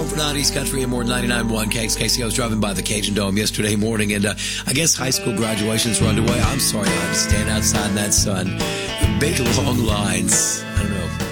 home for 90s Country and more 99.1 KXKC. I was driving by the Cajun Dome yesterday morning, and I guess high school graduations were underway. I'm sorry I had to stand outside in that sun. Big long lines.